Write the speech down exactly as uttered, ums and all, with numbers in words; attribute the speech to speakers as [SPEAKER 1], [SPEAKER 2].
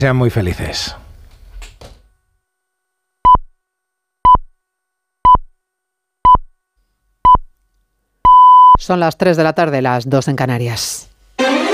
[SPEAKER 1] Sean muy felices.
[SPEAKER 2] Son las tres de la tarde, las dos en Canarias.